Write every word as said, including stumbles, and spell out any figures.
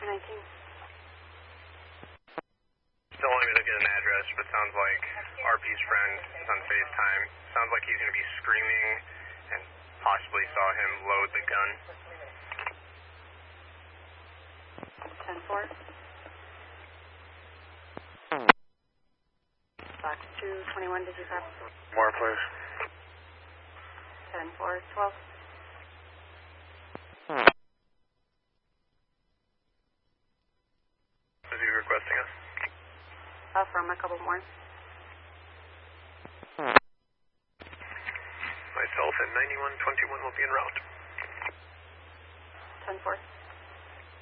nineteen. Still wanting me to get an address, but sounds like R P's friend is on FaceTime. Sounds like he's going to be screaming and possibly saw him load the gun. ten four. Box two twenty-one, did you copy? More, please. ten four twelve. Is he requesting us? Uh, from a couple more. Myself and ninety-one twenty-one will be en route. ten four.